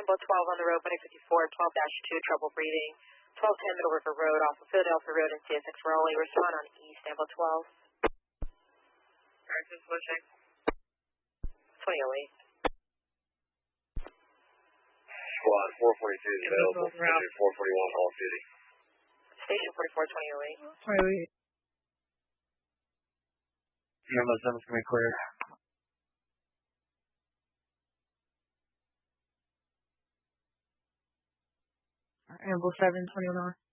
Ambo 12 on the road, 154, 12-2, trouble breathing. 1210 Middle River Road, off of Philadelphia Road and CSX Raleigh. Respond on East, Ambo 12. Harrison switching. 2008. Squad 442 is available. Station 441 Hall City. Station 44, 2008. 2008. Ambo 7's going to be clear. Ambo 7, 2009.